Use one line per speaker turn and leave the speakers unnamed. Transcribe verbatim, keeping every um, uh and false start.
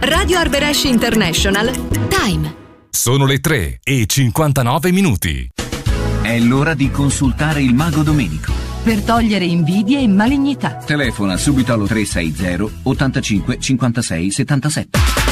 Radio Arberesh International. Time.
Sono le tre e cinquantanove minuti.
È l'ora di consultare il mago Domenico.
Per togliere invidie e malignità.
Telefona subito allo tre sei zero ottantacinque cinquantasei settantasette.